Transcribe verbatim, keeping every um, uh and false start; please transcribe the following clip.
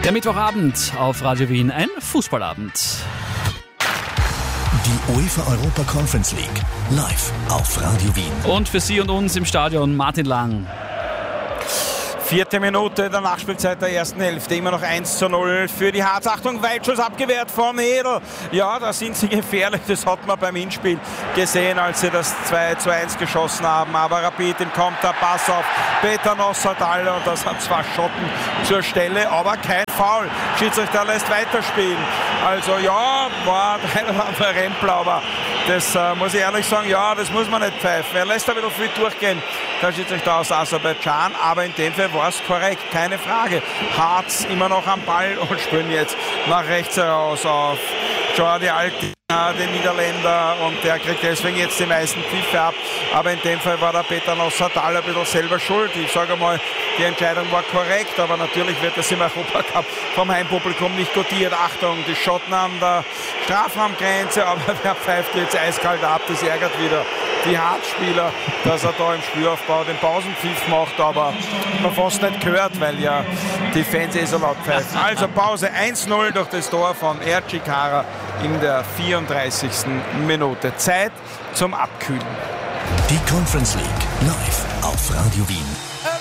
Der Mittwochabend auf Radio Wien, ein Fußballabend. Die UEFA Europa Conference League live auf Radio Wien. Und für Sie und uns im Stadion Martin Lang. Vierte Minute der Nachspielzeit der ersten Hälfte, immer noch eins zu null für die Harz. Achtung, Weitschuss abgewehrt von Hedl. Ja, da sind sie gefährlich, das hat man beim Hinspiel gesehen, als sie das zwei zu eins geschossen haben. Aber Rapid, ihm kommt der Pass auf Peter Nossadal und das hat zwar Schotten zur Stelle, aber kein Foul. Schiedsrichter lässt weiterspielen. Also ja, war ein oder andere Rempler, aber das äh, muss ich ehrlich sagen, ja, das muss man nicht pfeifen. Er lässt da wieder viel durchgehen, der Schiedsrichter aus Aserbaidschan, aber in dem Fall war es korrekt, keine Frage. Harz immer noch am Ball und spielen jetzt nach rechts heraus auf Jordi Altina, den Niederländer, und der kriegt deswegen jetzt die meisten Pfiffe ab. Aber in dem Fall war der Peter Nossadal ein bisschen selber schuld. Ich sage mal, die Entscheidung war korrekt, aber natürlich wird das im Europacup vom Heimpublikum nicht gutiert. Achtung, die Schotten an der Strafraumgrenze, aber der pfeift jetzt eiskalt ab. Das ärgert wieder die Harzspieler, dass er da im Spielaufbau den Pausenpfiff macht, aber man fast nicht gehört, weil ja die Fans eh so laut pfeifen. Also Pause, eins null durch das Tor von Erci Kara in der vierunddreißigsten Minute. Zeit zum Abkühlen. Die Conference League live auf Radio Wien.